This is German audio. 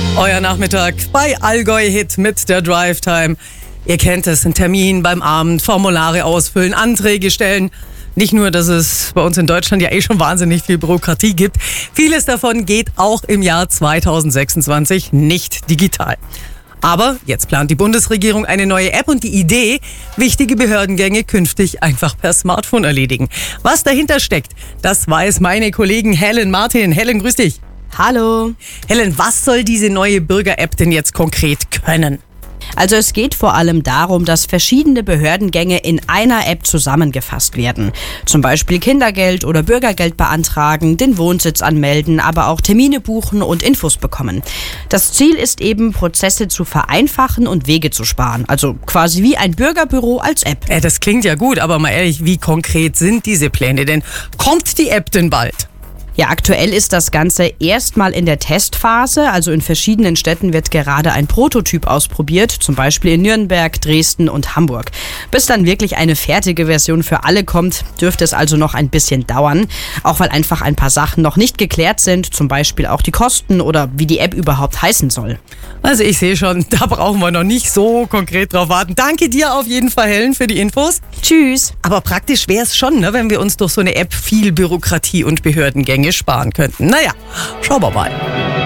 Euer Nachmittag bei Allgäu Hit mit der Drive Time. Ihr kennt es, ein Termin beim Abend, Formulare ausfüllen, Anträge stellen. Nicht nur, dass es bei uns in Deutschland ja schon wahnsinnig viel Bürokratie gibt. Vieles davon geht auch im Jahr 2026 nicht digital. Aber jetzt plant die Bundesregierung eine neue App und die Idee, wichtige Behördengänge künftig einfach per Smartphone erledigen. Was dahinter steckt, das weiß meine Kollegin Helen Martin. Helen, grüß dich. Hallo. Helen, was soll diese neue Bürger-App denn jetzt konkret können? Also es geht vor allem darum, dass verschiedene Behördengänge in einer App zusammengefasst werden. Zum Beispiel Kindergeld oder Bürgergeld beantragen, den Wohnsitz anmelden, aber auch Termine buchen und Infos bekommen. Das Ziel ist eben, Prozesse zu vereinfachen und Wege zu sparen. Also quasi wie ein Bürgerbüro als App. Das klingt ja gut, aber mal ehrlich, wie konkret sind diese Pläne denn? Kommt die App denn bald? Ja, aktuell ist das Ganze erstmal in der Testphase. Also in verschiedenen Städten wird gerade ein Prototyp ausprobiert, zum Beispiel in Nürnberg, Dresden und Hamburg. Bis dann wirklich eine fertige Version für alle kommt, dürfte es also noch ein bisschen dauern. Auch weil einfach ein paar Sachen noch nicht geklärt sind, zum Beispiel auch die Kosten oder wie die App überhaupt heißen soll. Also ich sehe schon, da brauchen wir noch nicht so konkret drauf warten. Danke dir auf jeden Fall, Helen, für die Infos. Tschüss. Aber praktisch wäre es schon, ne, wenn wir uns durch so eine App viel Bürokratie und Behördengänge sparen könnten. Naja, schauen wir mal.